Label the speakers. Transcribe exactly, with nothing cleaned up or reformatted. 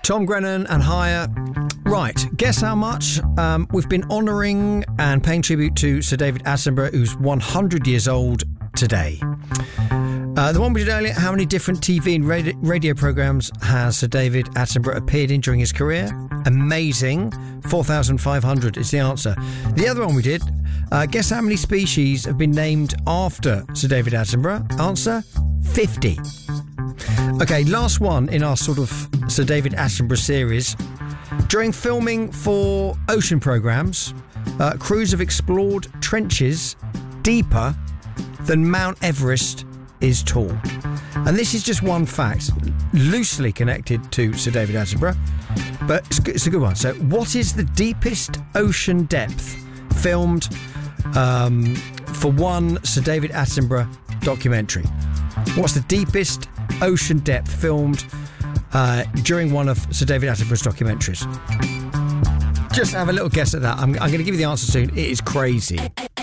Speaker 1: Tom Grennan and Higher. Right, guess how much? Um, we've been honouring and paying tribute to Sir David Attenborough, who's one hundred years old today. Uh, the one we did earlier, how many different T V and radio, radio programmes has Sir David Attenborough appeared in during his career? Amazing. four thousand five hundred is the answer. The other one we did, uh, guess how many species have been named after Sir David Attenborough? Answer, fifty. Okay, last one in our sort of Sir David Attenborough series. During filming for ocean programmes, uh, crews have explored trenches deeper than Mount Everest is tall. And this is just one fact, loosely connected to Sir David Attenborough, but it's, it's a good one. So, what is the deepest ocean depth filmed um, for one Sir David Attenborough documentary? What's the deepest ocean depth filmed uh, during one of Sir David Attenborough's documentaries? Just have a little guess at that. I'm, I'm going to give you the answer soon. It is crazy.